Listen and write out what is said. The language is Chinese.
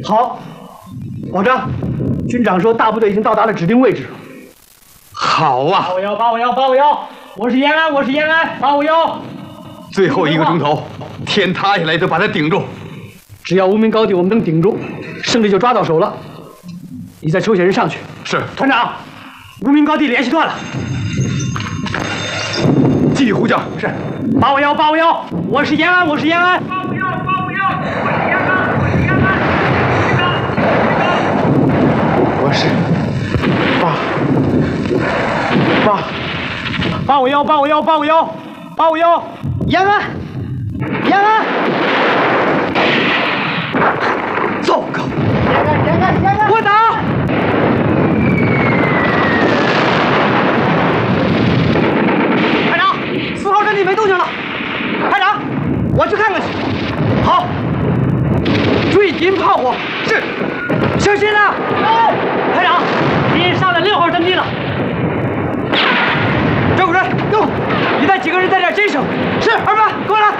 好，保障。军长说大部队已经到达了指定位置了。 好啊 851，我是延安，851。 最后1个钟头，天塌下来都把它顶住。 只要无名高地我们能顶住，胜利就抓到手了。你再抽些人上去。 是， 团长，无名高地联系断了。 继续呼叫。 是，851，我是延安。851，我是延安。 我是 851，延安。 糟糕！ 我打！排长，4号阵地没动静了。排长，我去看看去。好，注意敌人炮火。是，小心啊！排长，敌人上了6号阵地了。赵主任，哟，你带几个人在这儿坚守。是，二班，过来。